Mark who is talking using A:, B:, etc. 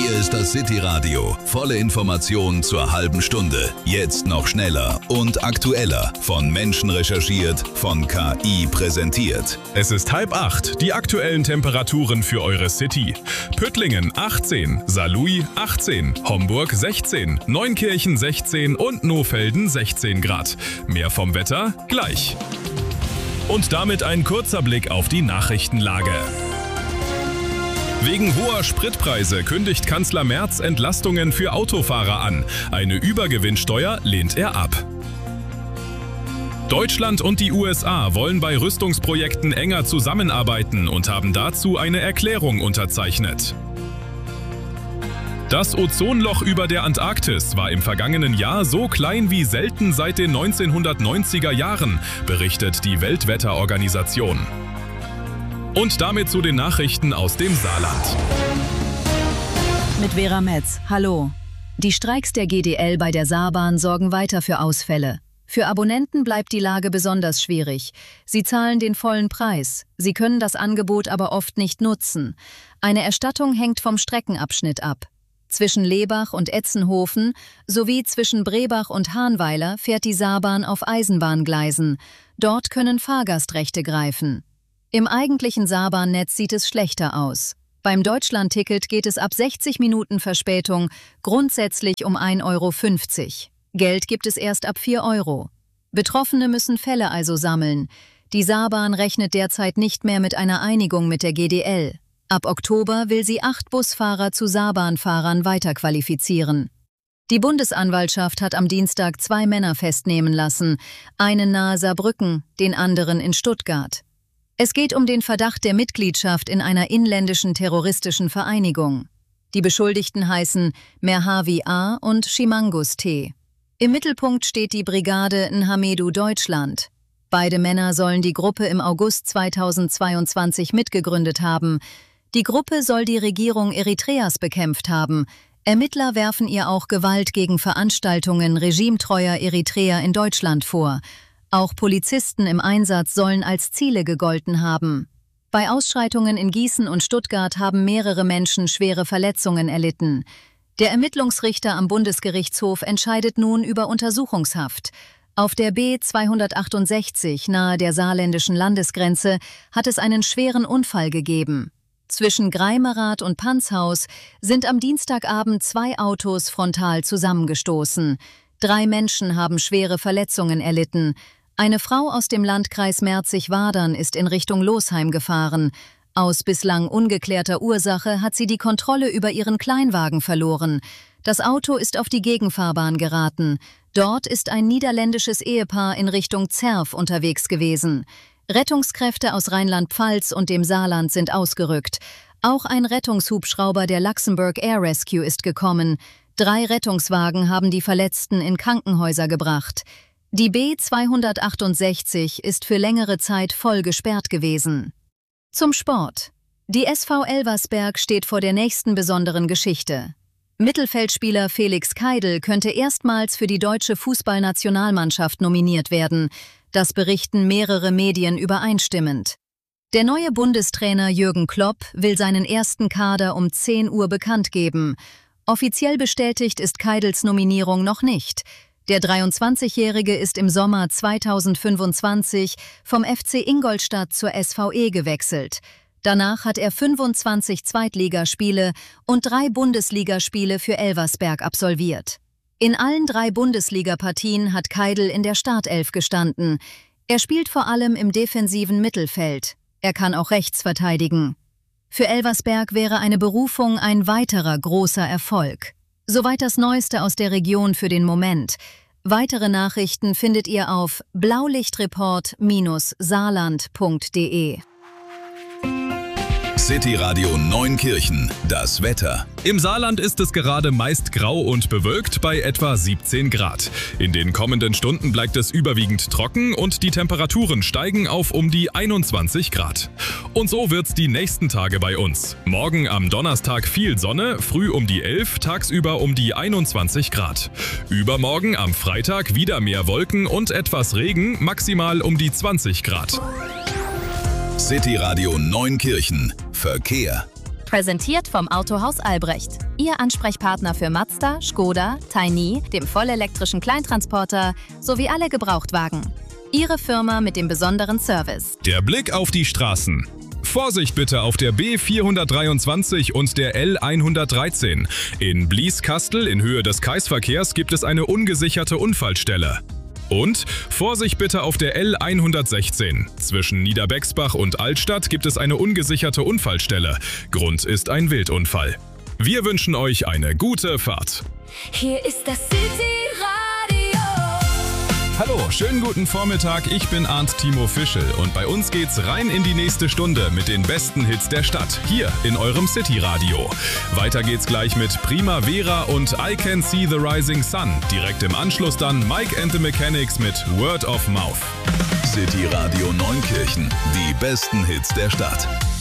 A: Hier ist das City Radio. Volle Informationen zur halben Stunde. Jetzt noch schneller und aktueller. Von Menschen recherchiert, von KI präsentiert.
B: Es ist 7:30. Die aktuellen Temperaturen für eure City. Püttlingen 18, Saarlouis 18, Homburg 16, Neunkirchen 16 und Nohfelden 16 Grad. Mehr vom Wetter gleich. Und damit ein kurzer Blick auf die Nachrichtenlage. Wegen hoher Spritpreise kündigt Kanzler Merz Entlastungen für Autofahrer an. Eine Übergewinnsteuer lehnt er ab. Deutschland und die USA wollen bei Rüstungsprojekten enger zusammenarbeiten und haben dazu eine Erklärung unterzeichnet. Das Ozonloch über der Antarktis war im vergangenen Jahr so klein wie selten seit den 1990er Jahren, berichtet die Weltwetterorganisation. Und damit zu den Nachrichten aus dem Saarland.
C: Mit Vera Metz, hallo. Die Streiks der GDL bei der Saarbahn sorgen weiter für Ausfälle. Für Abonnenten bleibt die Lage besonders schwierig. Sie zahlen den vollen Preis. Sie können das Angebot aber oft nicht nutzen. Eine Erstattung hängt vom Streckenabschnitt ab. Zwischen Lebach und Etzenhofen sowie zwischen Brebach und Hahnweiler fährt die Saarbahn auf Eisenbahngleisen. Dort können Fahrgastrechte greifen. Im eigentlichen Saarbahnnetz sieht es schlechter aus. Beim Deutschlandticket geht es ab 60 Minuten Verspätung grundsätzlich um 1,50 €. Geld gibt es erst ab 4 €. Betroffene müssen Fälle also sammeln. Die Saarbahn rechnet derzeit nicht mehr mit einer Einigung mit der GDL. Ab Oktober will sie 8 Busfahrer zu Saarbahnfahrern weiterqualifizieren. Die Bundesanwaltschaft hat am Dienstag 2 Männer festnehmen lassen, einen nahe Saarbrücken, den anderen in Stuttgart. Es geht um den Verdacht der Mitgliedschaft in einer inländischen terroristischen Vereinigung. Die Beschuldigten heißen Merhavi A. und Shimangus T. Im Mittelpunkt steht die Brigade Nhamedu Deutschland. Beide Männer sollen die Gruppe im August 2022 mitgegründet haben. Die Gruppe soll die Regierung Eritreas bekämpft haben. Ermittler werfen ihr auch Gewalt gegen Veranstaltungen regimetreuer Eritreer in Deutschland vor. Auch Polizisten im Einsatz sollen als Ziele gegolten haben. Bei Ausschreitungen in Gießen und Stuttgart haben mehrere Menschen schwere Verletzungen erlitten. Der Ermittlungsrichter am Bundesgerichtshof entscheidet nun über Untersuchungshaft. Auf der B268 nahe der saarländischen Landesgrenze hat es einen schweren Unfall gegeben. Zwischen Greimerath und Panzhaus sind am Dienstagabend 2 Autos frontal zusammengestoßen. 3 Menschen haben schwere Verletzungen erlitten. Eine Frau aus dem Landkreis Merzig-Wadern ist in Richtung Losheim gefahren. Aus bislang ungeklärter Ursache hat sie die Kontrolle über ihren Kleinwagen verloren. Das Auto ist auf die Gegenfahrbahn geraten. Dort ist ein niederländisches Ehepaar in Richtung Zerf unterwegs gewesen. Rettungskräfte aus Rheinland-Pfalz und dem Saarland sind ausgerückt. Auch ein Rettungshubschrauber der Luxembourg Air Rescue ist gekommen. 3 Rettungswagen haben die Verletzten in Krankenhäuser gebracht. Die B268 ist für längere Zeit voll gesperrt gewesen. Zum Sport. Die SV Elversberg steht vor der nächsten besonderen Geschichte. Mittelfeldspieler Felix Keidel könnte erstmals für die deutsche Fußballnationalmannschaft nominiert werden. Das berichten mehrere Medien übereinstimmend. Der neue Bundestrainer Jürgen Klopp will seinen ersten Kader um 10 Uhr bekannt geben. Offiziell bestätigt ist Keidels Nominierung noch nicht. Der 23-Jährige ist im Sommer 2025 vom FC Ingolstadt zur SVE gewechselt. Danach hat er 25 Zweitligaspiele und 3 Bundesligaspiele für Elversberg absolviert. In allen 3 Bundesligapartien hat Keidel in der Startelf gestanden. Er spielt vor allem im defensiven Mittelfeld. Er kann auch rechts verteidigen. Für Elversberg wäre eine Berufung ein weiterer großer Erfolg. Soweit das Neueste aus der Region für den Moment. Weitere Nachrichten findet ihr auf blaulichtreport-saarland.de.
A: City Radio Neunkirchen, das Wetter.
B: Im Saarland ist es gerade meist grau und bewölkt bei etwa 17 Grad. In den kommenden Stunden bleibt es überwiegend trocken und die Temperaturen steigen auf um die 21 Grad. Und so wird's die nächsten Tage bei uns. Morgen am Donnerstag viel Sonne, früh um die 11, tagsüber um die 21 Grad. Übermorgen am Freitag wieder mehr Wolken und etwas Regen, maximal um die 20 Grad.
A: City Radio Neunkirchen. Verkehr.
C: Präsentiert vom Autohaus Albrecht. Ihr Ansprechpartner für Mazda, Škoda, Tiny, dem vollelektrischen Kleintransporter sowie alle Gebrauchtwagen. Ihre Firma mit dem besonderen Service.
B: Der Blick auf die Straßen. Vorsicht bitte auf der B423 und der L113. In Blieskastel in Höhe des Kaisverkehrs gibt es eine ungesicherte Unfallstelle. Und Vorsicht bitte auf der L116. Zwischen Niederbexbach und Altstadt gibt es eine ungesicherte Unfallstelle. Grund ist ein Wildunfall. Wir wünschen euch eine gute Fahrt.
D: Hier ist das City-Radio.
B: Hallo, schönen guten Vormittag, ich bin Arndt Timo Fischel und bei uns geht's rein in die nächste Stunde mit den besten Hits der Stadt, hier in eurem City-Radio. Weiter geht's gleich mit Primavera und I Can See the Rising Sun. Direkt im Anschluss dann Mike and the Mechanics mit Word of Mouth.
A: City Radio Neunkirchen, die besten Hits der Stadt.